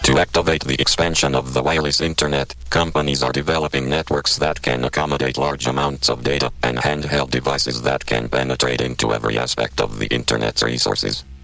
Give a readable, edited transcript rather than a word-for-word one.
To activate the expansion of the wireless internet, companies are developing networks that can accommodate large amounts of data and handheld devices that can penetrate into every aspect of the internet's resources.